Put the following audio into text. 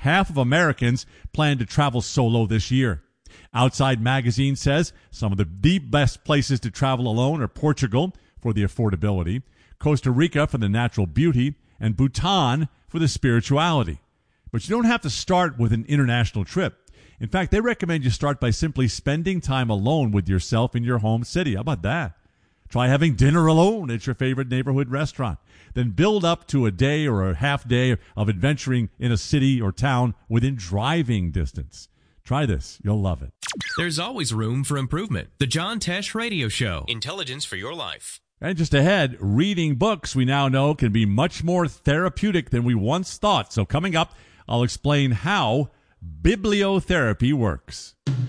half of Americans plan to travel solo this year. Outside Magazine says some of the best places to travel alone are Portugal for the affordability, Costa Rica for the natural beauty, and Bhutan for the spirituality. But you don't have to start with an international trip. In fact, they recommend you start by simply spending time alone with yourself in your home city. How about that? Try having dinner alone at your favorite neighborhood restaurant. Then build up to a day or a half day of adventuring in a city or town within driving distance. Try this. You'll love it. There's always room for improvement. The John Tesh Radio Show. Intelligence for your life. And just ahead, reading books we now know can be much more therapeutic than we once thought. So coming up, I'll explain how bibliotherapy works.